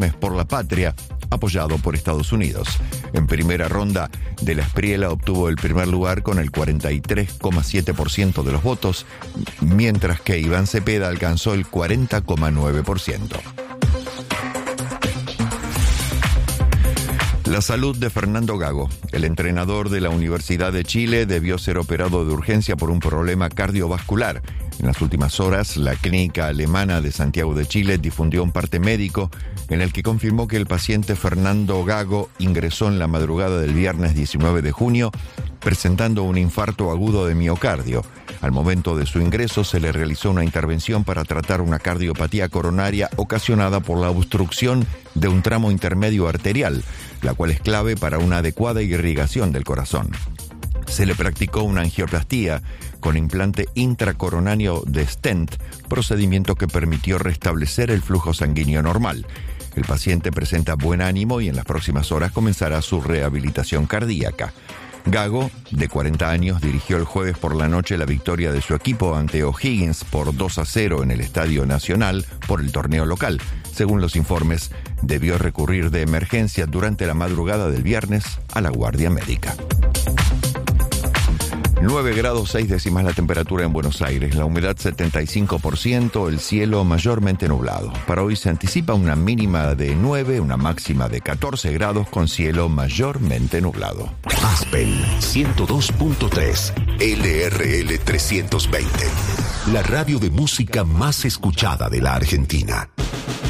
por la Patria, apoyado por Estados Unidos. En primera ronda, De la Espriella obtuvo el primer lugar con el 43,7% de los votos, mientras que Iván Cepeda alcanzó el 40,9%. La salud de Fernando Gago. El entrenador de la Universidad de Chile debió ser operado de urgencia por un problema cardiovascular. En las últimas horas, la clínica alemana de Santiago de Chile difundió un parte médico en el que confirmó que el paciente Fernando Gago ingresó en la madrugada del viernes 19 de junio presentando un infarto agudo de miocardio. Al momento de su ingreso se le realizó una intervención para tratar una cardiopatía coronaria ocasionada por la obstrucción de un tramo intermedio arterial, la cual es clave para una adecuada irrigación del corazón. Se le practicó una angioplastía con implante intracoronario de stent, procedimiento que permitió restablecer el flujo sanguíneo normal. El paciente presenta buen ánimo y en las próximas horas comenzará su rehabilitación cardíaca. Gago, de 40 años, dirigió el jueves por la noche la victoria de su equipo ante O'Higgins por 2-0 en el Estadio Nacional por el torneo local. Según los informes, debió recurrir de emergencia durante la madrugada del viernes a la guardia médica. 9 grados 6 décimas la temperatura en Buenos Aires, la humedad 75%, el cielo mayormente nublado. Para hoy se anticipa una mínima de 9, una máxima de 14 grados con cielo mayormente nublado. Aspen 102.3, LRL 320, la radio de música más escuchada de la Argentina.